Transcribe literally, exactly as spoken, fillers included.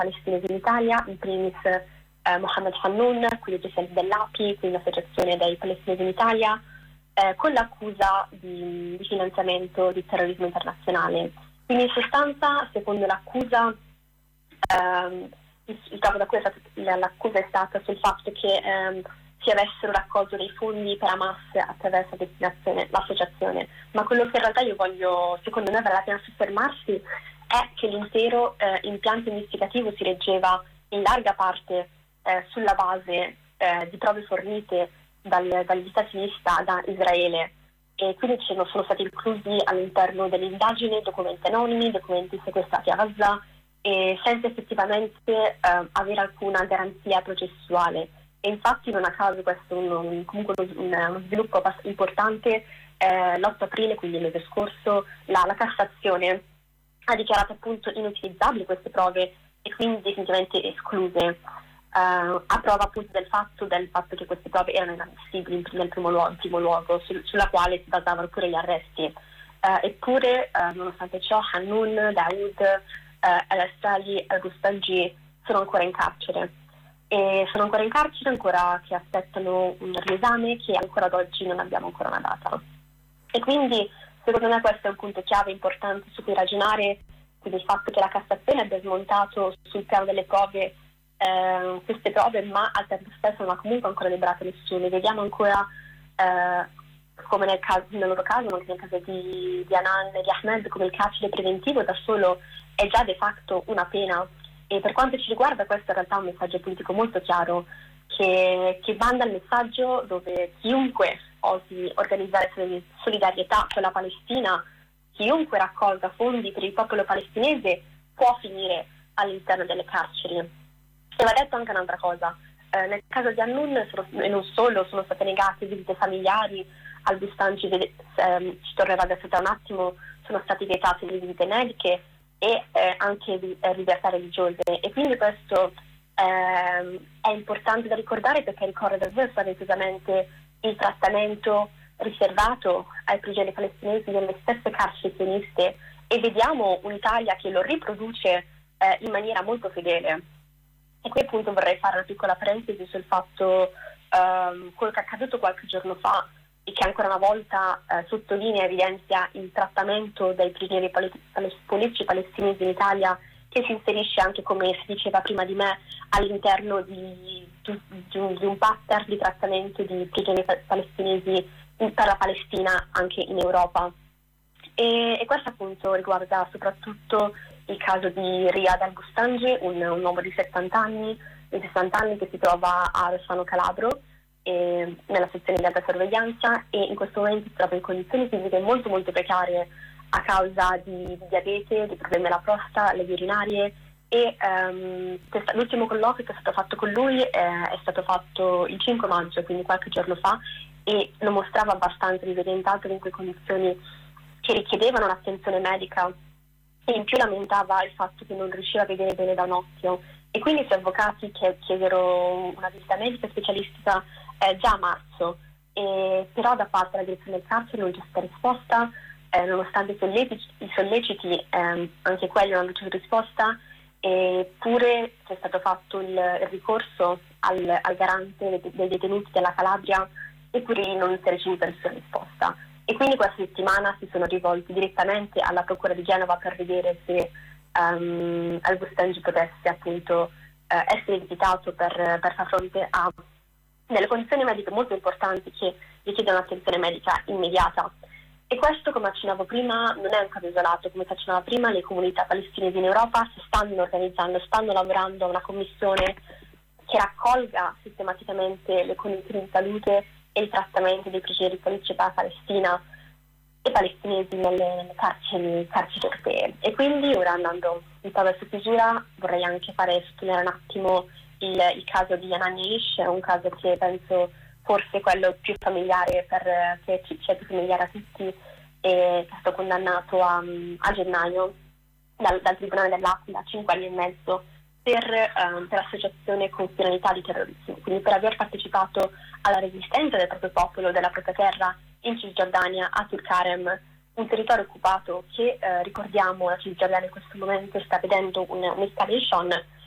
palestinesi in Italia, in primis eh, Mohammed Hannoun, quindi presidente dell'A P I, quindi l'associazione dei palestinesi in Italia, eh, con l'accusa di, di finanziamento di terrorismo internazionale. Quindi in sostanza, secondo l'accusa, ehm, il, il capo d'accusa è stato, l'accusa è stata sul fatto che ehm, si avessero raccolto dei fondi per Hamas attraverso destinazione, l'associazione, ma quello che in realtà io voglio, secondo me, vale la pena soffermarsi è che l'intero eh, impianto investigativo si reggeva in larga parte eh, sulla base eh, di prove fornite dal, dagli Stati Uniti da Israele, e quindi ci sono, sono stati inclusi all'interno dell'indagine documenti anonimi, documenti sequestrati a Gaza, e senza effettivamente eh, avere alcuna garanzia processuale. E infatti non a caso questo è un, un, comunque un, uno sviluppo abbastanza importante. Eh, l'otto aprile, quindi il mese scorso, la, la Cassazione ha dichiarato appunto inutilizzabili queste prove e quindi definitivamente escluse, eh, a prova appunto del fatto, del fatto che queste prove erano inammissibili nel primo luogo, in primo luogo sul, sulla quale si basavano pure gli arresti. Eh, eppure, eh, nonostante ciò, Hannoun, Daoud, eh, El-Assali, Al-Bustangi sono ancora in carcere. E sono ancora in carcere, ancora che aspettano un riesame che ancora ad oggi non abbiamo ancora una data. E quindi secondo me questo è un punto chiave importante su cui ragionare, quindi il fatto che la Cassazione abbia smontato sul piano delle prove eh, queste prove, ma al tempo stesso non ha comunque ancora liberato nessuno. Vediamo ancora eh, come nel, caso, nel loro caso, ma anche nel caso di, di Hanan e di Ahmed, come il carcere preventivo da solo è già de facto una pena. E per quanto ci riguarda questo in realtà è un messaggio politico molto chiaro che, che manda il messaggio dove chiunque osi organizzare solidarietà con la Palestina, chiunque raccolga fondi per il popolo palestinese può finire all'interno delle carceri. E va detto anche un'altra cosa, eh, nel caso di Hannoun e non solo sono state negate visite familiari, al Bustangi eh, ci tornerà adesso tra un attimo, sono state vietate le visite mediche e eh, anche di eh, libertà religiose, e quindi questo eh, è importante da ricordare perché ricorda davvero spaventosamente il trattamento riservato ai prigionieri palestinesi nelle stesse carceri sioniste, e vediamo un'Italia che lo riproduce eh, in maniera molto fedele. E qui appunto vorrei fare una piccola parentesi sul fatto ehm, quello che è accaduto qualche giorno fa e che ancora una volta eh, sottolinea e evidenzia il trattamento dei prigionieri pal- politici palestinesi in Italia, che si inserisce anche, come si diceva prima di me, all'interno di, di, di, un, di un pattern di trattamento di prigionieri palestinesi in, per la Palestina anche in Europa. E, e questo appunto riguarda soprattutto il caso di Riyad Al-Bustangi, un, un uomo di settanta anni, di sessanta anni che si trova a Rossano Calabro, e nella sezione di alta sorveglianza, e in questo momento si trova in condizioni fisiche molto molto precarie a causa di, di diabete, di problemi alla prostata, le urinarie, e um, questa, l'ultimo colloquio che è stato fatto con lui eh, è stato fatto il cinque maggio, quindi qualche giorno fa, e lo mostrava abbastanza disorientato in quelle condizioni che richiedevano un'attenzione medica, e in più lamentava il fatto che non riusciva a vedere bene da un occhio, e quindi i suoi avvocati che chiesero una visita medica specialistica eh, già a marzo, e però da parte della direzione del carcere non c'è stata risposta, eh, nonostante i solleciti, i solleciti eh, anche quelli non hanno ricevuto risposta, eppure c'è stato fatto il, il ricorso al, al garante dei, dei detenuti della Calabria, eppure non si è ricevuta nessuna risposta. E quindi questa settimana si sono rivolti direttamente alla Procura di Genova per vedere se um, Al-Bustangi potesse appunto uh, essere visitato per, per far fronte a delle condizioni mediche molto importanti che richiedono attenzione medica immediata. E questo, come accennavo prima, non è un caso isolato. Come si accennava prima, le comunità palestinesi in Europa si stanno organizzando, stanno lavorando a una commissione che raccolga sistematicamente le condizioni di salute e il trattamento dei prigionieri politici dalla Palestina e palestinesi nelle, nelle carceri, carceri europee. E quindi, ora andando un po' verso chiusura, vorrei anche fare sottolineare un attimo il, il caso di Hanan Yaish, un caso che penso forse quello più familiare, per che ci, ci è più familiare a tutti, e che è stato condannato a, a gennaio dal, dal Tribunale dell'Aquila a cinque anni e mezzo per, um, per associazione con finalità di terrorismo, quindi per aver partecipato alla resistenza del proprio popolo, della propria terra in Cisgiordania, a Tulkarem, un territorio occupato che, eh, ricordiamo, la Cisgiordania in questo momento sta vedendo un, un'escalation